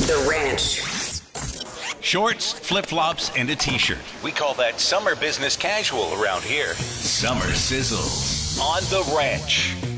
The Ranch. Shorts, flip-flops, and a t-shirt. We call that summer business casual around here. Summer sizzles on The Ranch.